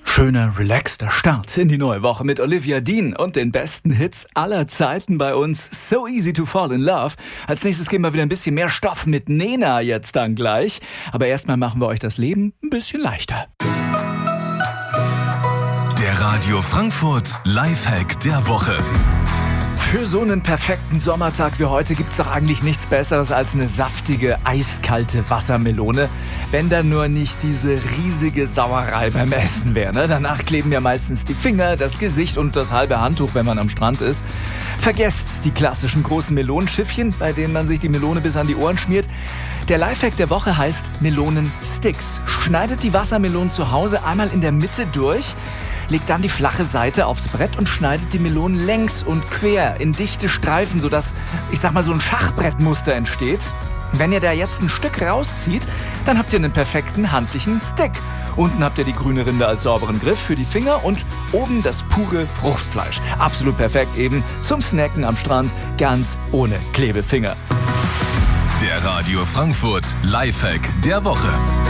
Schöner, relaxter Start in die neue Woche mit Olivia Dean und den besten Hits aller Zeiten bei uns. So easy to fall in love. Als nächstes geben wir wieder ein bisschen mehr Stoff mit Nena jetzt dann gleich. Aber erstmal machen wir euch das Leben ein bisschen leichter. Der Radio Frankfurt Lifehack der Woche. Für so einen perfekten Sommertag wie heute gibt's doch eigentlich nichts Besseres als eine saftige, eiskalte Wassermelone. Wenn da nur nicht diese riesige Sauerei beim Essen wäre. Ne? Danach kleben ja meistens die Finger, das Gesicht und das halbe Handtuch, wenn man am Strand ist. Vergesst die klassischen großen Melonenschiffchen, bei denen man sich die Melone bis an die Ohren schmiert. Der Lifehack der Woche heißt Melonensticks. Schneidet die Wassermelonen zu Hause einmal in der Mitte durch, legt dann die flache Seite aufs Brett und schneidet die Melonen längs und quer in dichte Streifen, sodass, ich sag mal, so ein Schachbrettmuster entsteht. Wenn ihr da jetzt ein Stück rauszieht, dann habt ihr einen perfekten handlichen Stick. Unten habt ihr die grüne Rinde als sauberen Griff für die Finger und oben das pure Fruchtfleisch. Absolut perfekt eben zum Snacken am Strand, ganz ohne Klebefinger. Der Radio Frankfurt Lifehack der Woche.